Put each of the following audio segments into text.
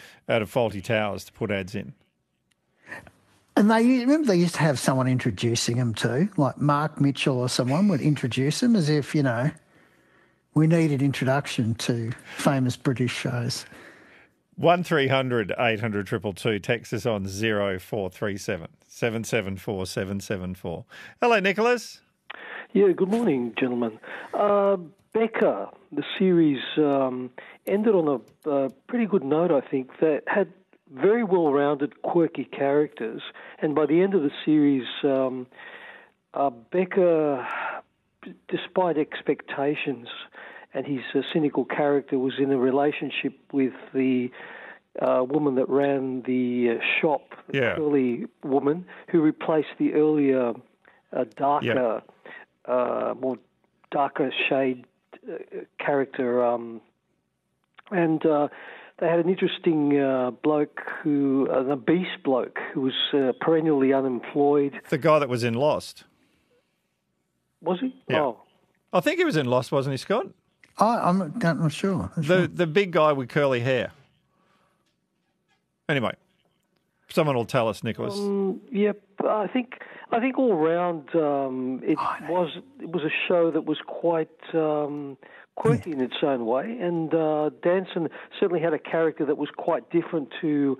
out of faulty towers to put ads in. And remember they used to have someone introducing them too, like Mark Mitchell or someone would introduce them as if, we needed introduction to famous British shows. 1300 800 222. Text us on 0437 774 774. Hello, Nicholas. Yeah, good morning, gentlemen. Becca, the series, ended on a pretty good note, I think, that had very well-rounded, quirky characters. And by the end of the series, Becca, despite expectations, and his cynical character was in a relationship with the woman that ran the shop, the curly woman, who replaced the earlier darker, more darker shade character. And they had an interesting bloke a beast bloke, who was perennially unemployed. The guy that was in Lost. Was he? Yeah. Oh. I think he was in Lost, wasn't he, Scott? I'm not sure. The big guy with curly hair. Anyway, someone will tell us, Nicholas. Yep, I think all round it was a show that was quite quirky in its own way, and Danson certainly had a character that was quite different to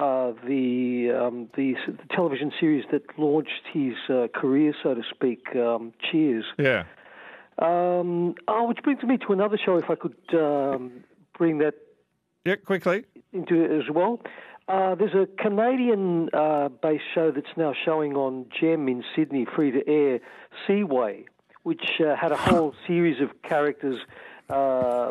the television series that launched his career, so to speak, Cheers. Yeah. Which brings me to another show, if I could bring that quickly into it as well. There's a Canadian-based show that's now showing on Gem in Sydney, free to air, Seaway, which had a whole series of characters that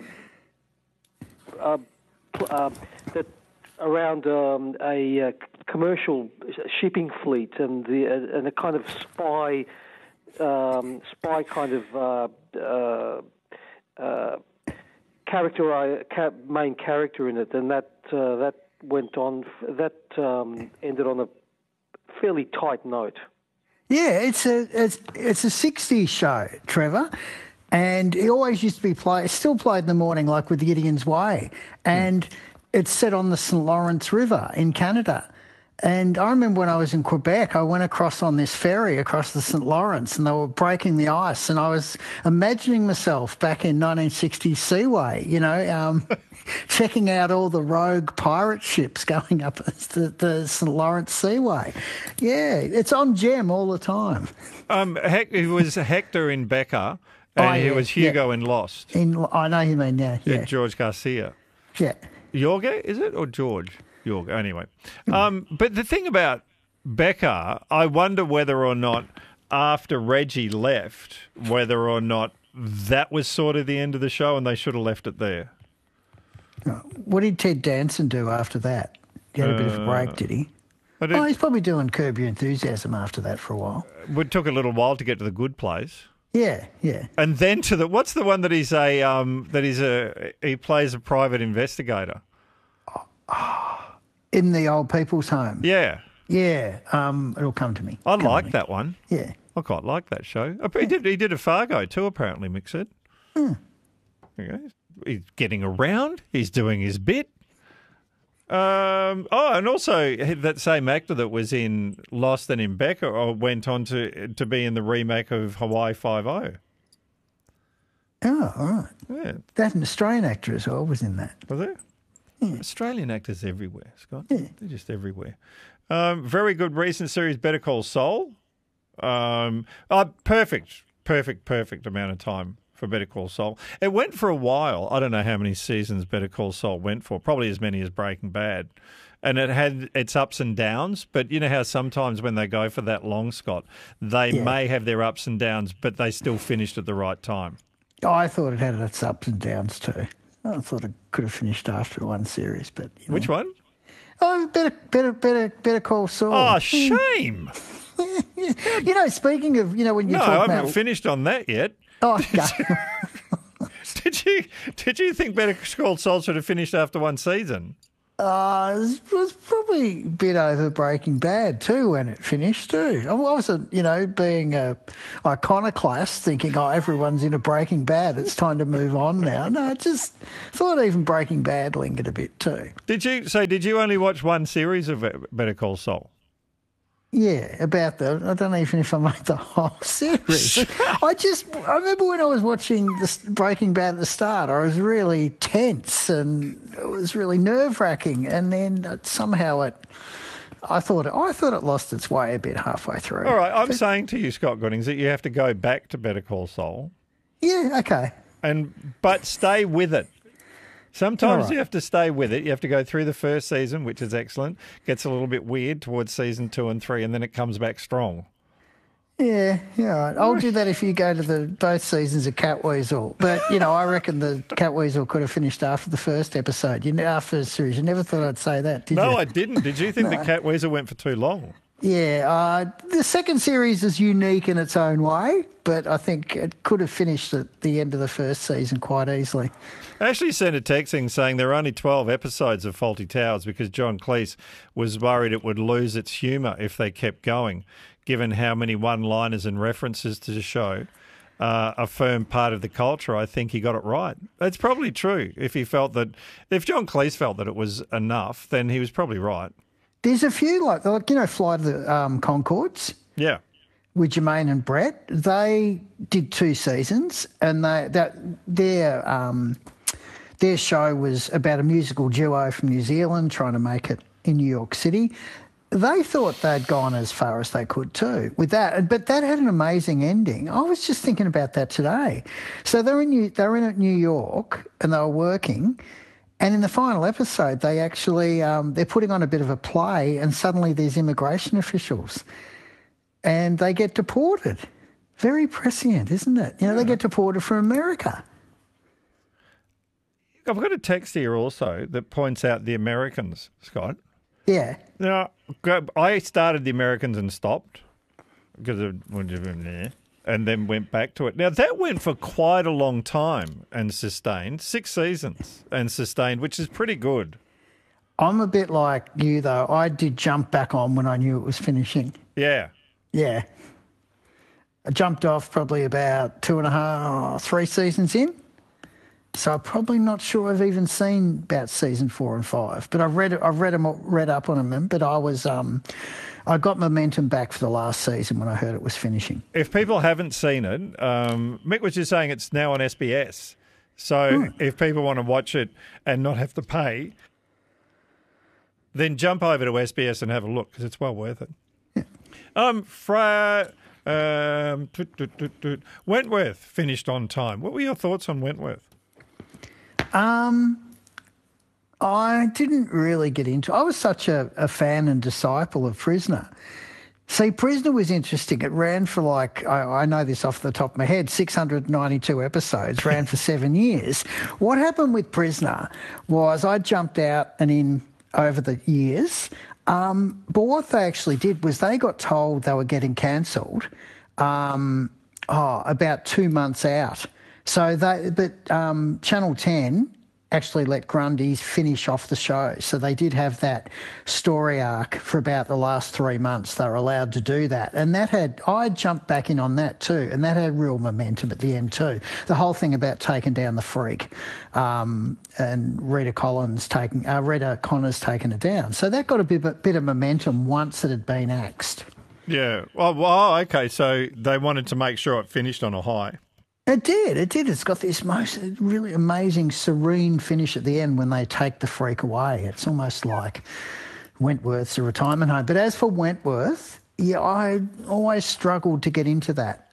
around a commercial shipping fleet and a kind of spy kind of main character in it, and that went on. That ended on a fairly tight note. Yeah, it's a 60s show, Trevor, and it always used to be it's still played in the morning, like with Gideon's Way, and it's set on the St. Lawrence River in Canada. And I remember when I was in Quebec, I went across on this ferry across the St. Lawrence, and they were breaking the ice, and I was imagining myself back in 1960s Seaway, checking out all the rogue pirate ships going up the St. Lawrence Seaway. Yeah, it's on Gem all the time. He was Hector in Becca, and he was Hugo in Lost. I know you mean, yeah. George Garcia. Yeah. Jorge, is it, or George? York. Anyway, but the thing about Becca, I wonder whether or not after Reggie left, whether or not that was sort of the end of the show and they should have left it there. What did Ted Danson do after that? He had a bit of a break, did he? He's probably doing Curb Your Enthusiasm after that for a while. It took a little while to get to The Good Place. Yeah. And then to what's the one that he plays a private investigator? In the old people's home. Yeah. Yeah. It'll come to me. I like that one. Yeah. I quite like that show. He did a Fargo too, apparently, Mick said. He's getting around. He's doing his bit. And also that same actor that was in Lost and in Becca went on to be in the remake of Hawaii Five-0. Oh, all right. Yeah. That an Australian actor as well was in that. Was there? Yeah. Australian actors everywhere, Scott. Yeah. They're just everywhere. Very good recent series, Better Call Saul. Perfect amount of time for Better Call Saul. It went for a while. I don't know how many seasons Better Call Saul went for, probably as many as Breaking Bad. And it had its ups and downs, but you know how sometimes when they go for that long, Scott, they may have their ups and downs, but they still finished at the right time. Oh, I thought it had its ups and downs too. I thought it could have finished after one series, but Which one? Oh, Better Call Saul. Oh, shame! Speaking of, when you talk I about... haven't finished on that yet. Oh, no. Did you think Better Call Saul should have finished after one season? It was probably a bit over Breaking Bad too when it finished too. I wasn't, being a iconoclast thinking, oh, everyone's into Breaking Bad, it's time to move on now. No, I just thought even Breaking Bad lingered a bit too. Did you only watch one series of Better Call Saul? Yeah, I don't know even if I made the whole series. I remember when I was watching this Breaking Bad at the start, I was really tense and it was really nerve-wracking. And then somehow I thought it lost its way a bit halfway through. All right, I'm saying to you, Scott Goodings, that you have to go back to Better Call Saul. Yeah, okay. But stay with it. Sometimes you have to stay with it. You have to go through the first season, which is excellent. Gets a little bit weird towards season 2 and 3, and then it comes back strong. Yeah, right. I'll do that if you go to both seasons of Catweasel. But, I reckon the Catweasel could have finished after the first episode. After the series. You never thought I'd say that, did you? No, I didn't. Did you think the Catweasel went for too long? Yeah, the second series is unique in its own way, but I think it could have finished at the end of the first season quite easily. I actually sent a text saying there are only 12 episodes of Fawlty Towers because John Cleese was worried it would lose its humour if they kept going, given how many one-liners and references to the show a firm part of the culture. I think he got it right. That's probably true. If John Cleese felt that it was enough, then he was probably right. There's a few like Flight of the Conchords. Yeah. With Jermaine and Brett. They did 2 seasons, and their show was about a musical duo from New Zealand trying to make it in New York City. They thought they'd gone as far as they could too with that, but that had an amazing ending. I was just thinking about that today. So they were in New York, and they were working. And in the final episode, they actually they're putting on a bit of a play, and suddenly there's immigration officials, and they get deported. Very prescient, isn't it? They get deported from America. I've got a text here also that points out the Americans, Scott. Yeah. Now, I started the Americans and stopped because of there. And then went back to it. Now, that went for quite a long time and sustained, 6 seasons and sustained, which is pretty good. I'm a bit like you, though. I did jump back on when I knew it was finishing. Yeah. Yeah. I jumped off probably about 2.5, 3 seasons in. So I'm probably not sure I've even seen about season 4 and 5. But I've read up on them. But I got momentum back for the last season when I heard it was finishing. If people haven't seen it, Mick was just saying it's now on SBS. So if people want to watch it and not have to pay, then jump over to SBS and have a look because it's well worth it. Yeah. Wentworth finished on time. What were your thoughts on Wentworth? I didn't really get into it. I was such a fan and disciple of Prisoner. See, Prisoner was interesting. It ran for I know this off the top of my head, 692 episodes, ran for 7 years. What happened with Prisoner was I jumped out and in over the years. But what they actually did was they got told they were getting cancelled about 2 months out. So Channel 10 actually let Grundy's finish off the show. So they did have that story arc for about the last 3 months. They were allowed to do that. And I jumped back in on that too. And that had real momentum at the end too. The whole thing about taking down the freak and Rita Connor's taking it down. So that got a bit of momentum once it had been axed. Yeah. Well, okay. So they wanted to make sure it finished on a high. It did. It's got this most really amazing, serene finish at the end when they take the freak away. It's almost like Wentworth's a retirement home. But as for Wentworth, I always struggled to get into that.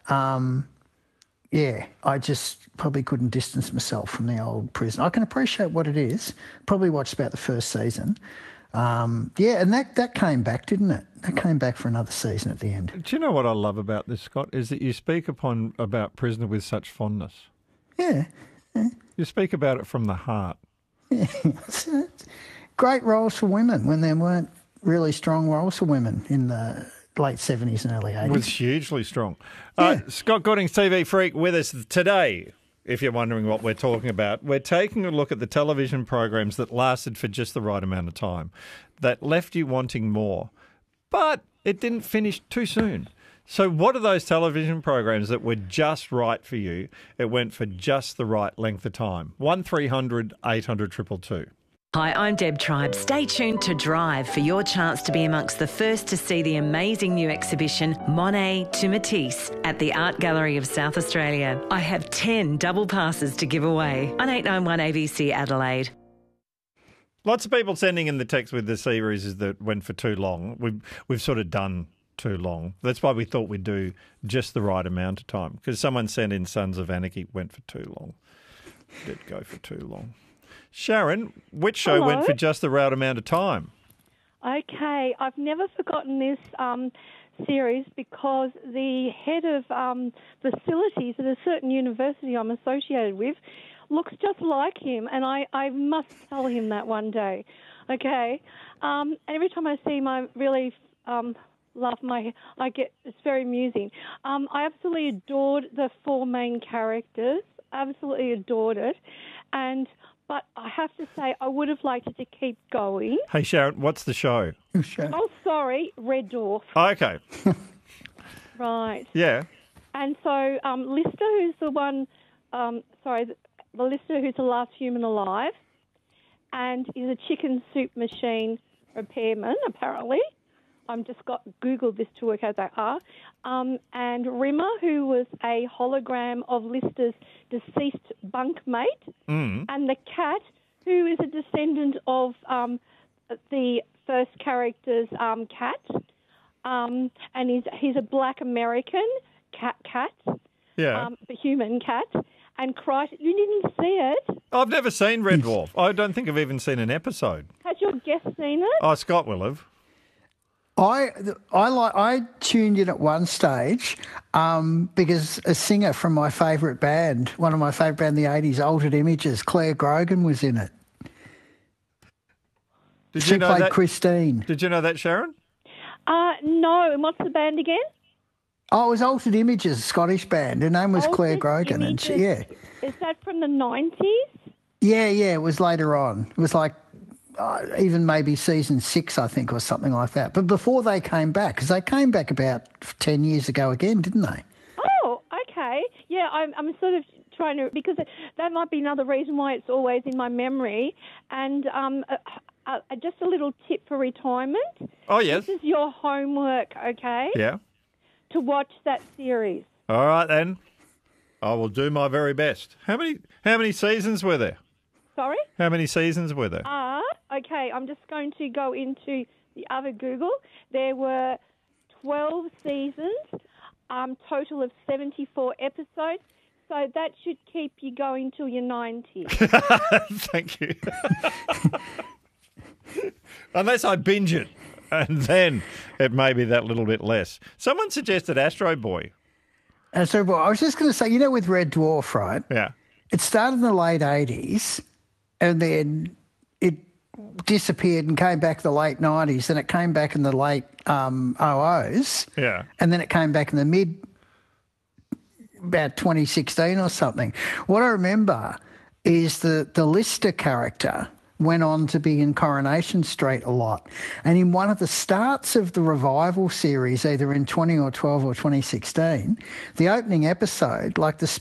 I just probably couldn't distance myself from the old Prison. I can appreciate what it is. Probably watched about the first season. And that came back, didn't it? That came back for another season at the end. Do you know what I love about this, Scott? Is that you speak about Prisoner with such fondness. Yeah. You speak about it from the heart. Yeah. Great roles for women when there weren't really strong roles for women in the late 70s and early 80s. It was hugely strong. Yeah. Scott Goodings, TV Freak, with us today. if you're wondering what we're talking about. We're taking a look at the television programs that lasted for just the right amount of time, that left you wanting more, but it didn't finish too soon. So what are those television programs that were just right for you? It went for just the right length of time. 1300 800 222. Hi, I'm Deb Tribe. Stay tuned to Drive for your chance to be amongst the first to see the amazing new exhibition Monet to Matisse at the Art Gallery of South Australia. I have 10 double passes to give away on 891 ABC Adelaide. Lots of people sending in the text with the series that went for too long. We've sort of done too long. That's why we thought we'd do just the right amount of time, because someone sent in Sons of Anarchy went for too long. Did go for too long. Sharon, which show went for just the right amount of time? Okay, I've never forgotten this series because the head of facilities at a certain university I'm associated with looks just like him, and I must tell him that one day. Okay, and every time I see him, I really laugh it's very amusing. I absolutely adored the four main characters. Absolutely adored it, But I have to say, I would have liked it to keep going. Hey, Sharon, what's the show? Oh, sorry, Red Dwarf. Oh, okay. Right. Yeah. And so Lister, who's the one, the Lister who's the last human alive, and is a chicken soup machine repairman, apparently. I've just Googled this to work out they are. And Rimmer, who was a hologram of Lister's deceased bunkmate, and the cat, who is a descendant of the first character's cat, and he's a black American cat, a human cat. And Christ, you didn't see it? I've never seen Red Dwarf. I don't think I've even seen an episode. Has your guest seen it? Oh, Scott will have. I tuned in at one stage because a singer from my favourite band, one of my favourite band in the 80s, Altered Images, Claire Grogan, was in it. She played Christine. Did you know that, Sharon? No. And what's the band again? Oh, it was Altered Images, a Scottish band. Her name was Claire Grogan. Images. Is that from the 90s? Yeah, it was later on. It was like even maybe season 6, I think, or something like that. But before they came back, because they came back about 10 years ago again, didn't they? Oh, okay. Yeah, I'm sort of trying to, because that might be another reason why it's always in my memory. And just a little tip for retirement. Oh, yes. This is your homework, okay? Yeah. To watch that series. All right, then. I will do my very best. How many seasons were there? Sorry? How many seasons were there? Okay, I'm just going to go into the other Google. There were 12 seasons, total of 74 episodes. So that should keep you going till you're 90. Thank you. Unless I binge it, and then it may be that little bit less. Someone suggested Astro Boy. Astro Boy. I was just going to say, with Red Dwarf, right? Yeah. It started in the late 80s, and then it disappeared and came back in the late 90s, and it came back in the late 00s. Yeah. And then it came back in the about 2016 or something. What I remember is the Lister character went on to be in Coronation Street a lot. And in one of the starts of the revival series, either in 2012 or 2016, the opening episode, like the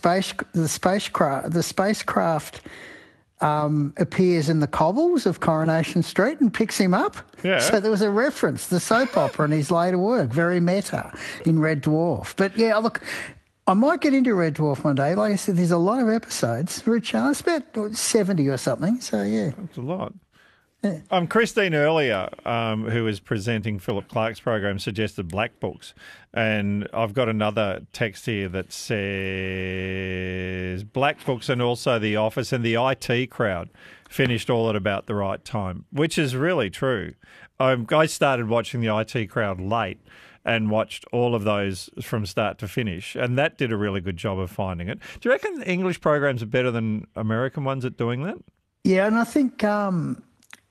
spacecraft appears in the cobbles of Coronation Street and picks him up. Yeah. So there was a reference to the soap opera in his later work, very meta in Red Dwarf. But yeah, look, I might get into Red Dwarf one day. Like I said, there's a lot of episodes. It's about 70 or something. So yeah. That's a lot. Yeah. Christine earlier, who was presenting Philip Clark's program, suggested Black Books. And I've got another text here that says Black Books and also The Office and the IT Crowd finished all at about the right time, which is really true. I started watching the IT Crowd late and watched all of those from start to finish, and that did a really good job of finding it. Do you reckon English programs are better than American ones at doing that? Yeah, and I think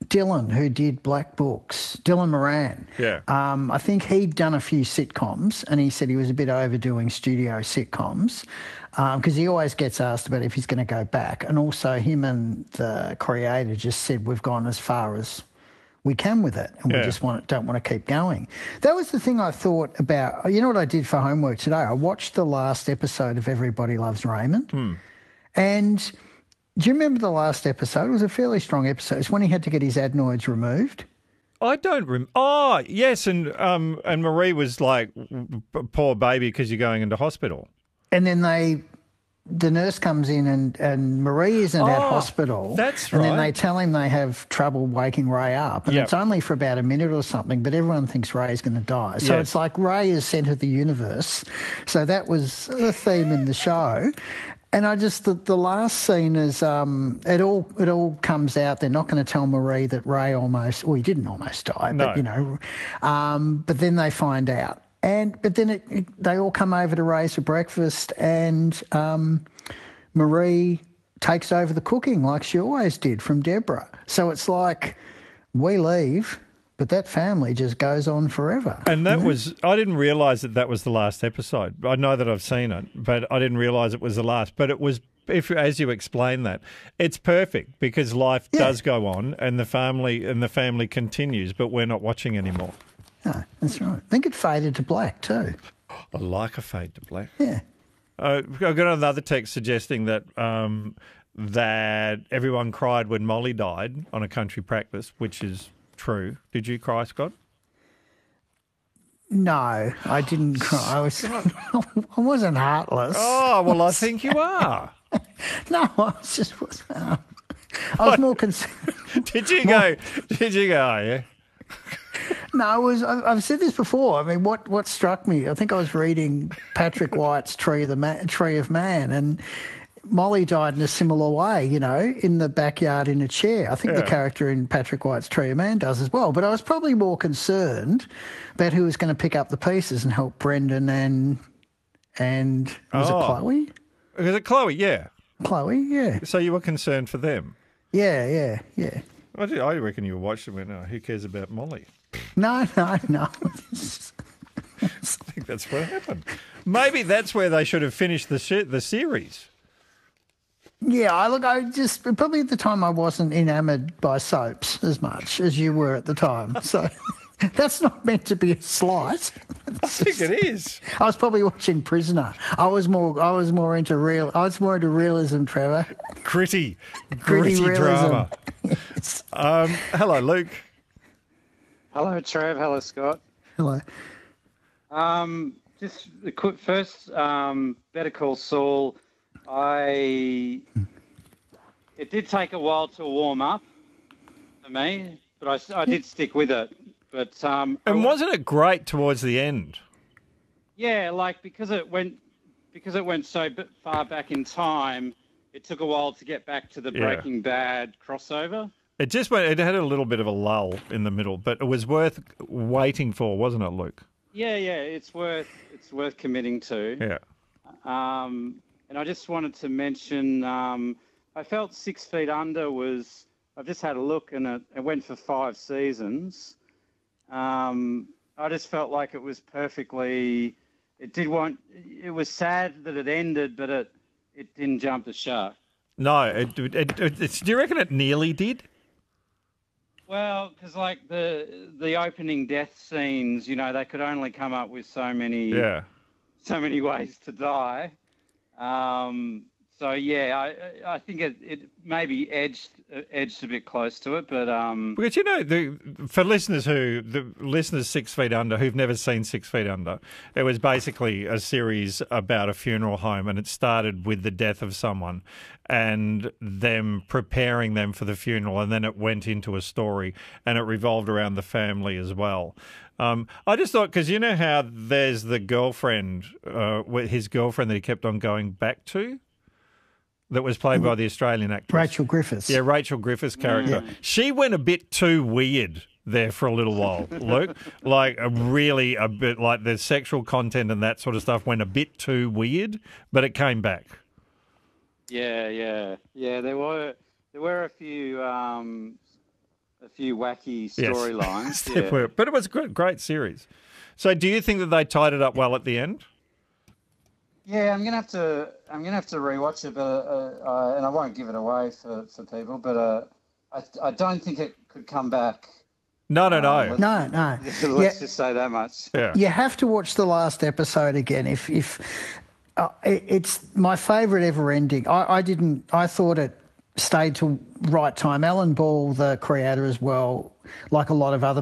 Dylan, who did Black Books, Dylan Moran. Yeah. I think he'd done a few sitcoms, and he said he was a bit overdoing studio sitcoms because he always gets asked about if he's going to go back. And also him and the creator just said, we've gone as far as we can with it, and we just don't want to keep going. That was the thing I thought about. You know what I did for homework today? I watched the last episode of Everybody Loves Raymond. And do you remember the last episode? It was a fairly strong episode. It's when he had to get his adenoids removed. I don't remember. Oh, yes, and Marie was like, poor baby, because you're going into hospital. And then the nurse comes in and Marie isn't at hospital. That's right. And then right. they tell him they have trouble waking Ray up. And it's only for about a minute or something, but everyone thinks Ray's going to die. So it's like Ray is centre of the universe. So that was the theme in the show. And I just, the last scene is, it all comes out. They're not going to tell Marie that Ray he didn't almost die, but, you know, but then they find out. But then they all come over to Ray's for breakfast, and Marie takes over the cooking like she always did from Deborah. So it's like we leave, but that family just goes on forever. And that was, I didn't realise that was the last episode. I know that I've seen it, but I didn't realise it was the last. But it was, as you explain that, it's perfect because life does go on and the family continues, but we're not watching anymore. No, that's right. I think it faded to black too. I like a fade to black. Yeah. I've got another text suggesting that that everyone cried when Molly died on A Country Practice, which is true. Did you cry, Scott? No, I didn't cry. I wasn't heartless. Oh, well, I think you are. No, I was more concerned. Did you go? Yeah. No, I've said this before. I mean, what struck me, I think I was reading Patrick White's Tree of Man, and Molly died in a similar way, you know, in the backyard in a chair. I think the character in Patrick White's Tree of Man does as well. But I was probably more concerned about who was going to pick up the pieces and help Brendan and was it Chloe? Was it Chloe? Yeah. Chloe, yeah. So you were concerned for them? Yeah. I reckon you were watching and went, who cares about Molly? No. I think that's what happened. Maybe that's where they should have finished the series. Yeah, I just probably at the time I wasn't enamoured by soaps as much as you were at the time. So that's not meant to be a slight. I think it is. I was probably watching Prisoner. I was more into realism, Trevor. Gritty drama. Yes. Hello, Luke. Hello, Trev. Hello, Scott. Hello. Just the quick first, Better Call Saul. It did take a while to warm up for me, but I did stick with it. But and wasn't it great towards the end? Yeah, like because it went so far back in time, it took a while to get back to the Breaking Bad crossover. It had a little bit of a lull in the middle, but it was worth waiting for, wasn't it, Luke? Yeah, it's worth committing to. Yeah. And I just wanted to mention, I felt 6 Feet Under was. I've just had a look, and it went for 5 seasons. I just felt like it was perfectly. It was sad that it ended, but it didn't jump the shark. No, do you reckon it nearly did? Well, because like the opening death scenes, you know, they could only come up with so many ways to die. So yeah, I think it maybe edged a bit close to it, but because you know, for listeners 6 Feet Under who've never seen 6 Feet Under, it was basically a series about a funeral home, and it started with the death of someone and them preparing them for the funeral, and then it went into a story, and it revolved around the family as well. I just thought, because you know how there's the girlfriend, his girlfriend that he kept on going back to, that was played by the Australian actress. Rachel Griffiths. Yeah, Rachel Griffiths' character. Yeah. She went a bit too weird there for a little while, Luke. Like a bit like the sexual content and that sort of stuff went a bit too weird, but it came back. Yeah. There were a few a few wacky storylines. Yes. Yeah. But it was a great series. So, do you think that they tied it up well at the end? Yeah, I'm gonna have to rewatch it, but and I won't give it away for people. But I don't think it could come back. No. Let's just say that much. Yeah. You have to watch the last episode again. If it's my favourite ever ending. I thought it stayed till right time. Alan Ball, the creator as well, like a lot of other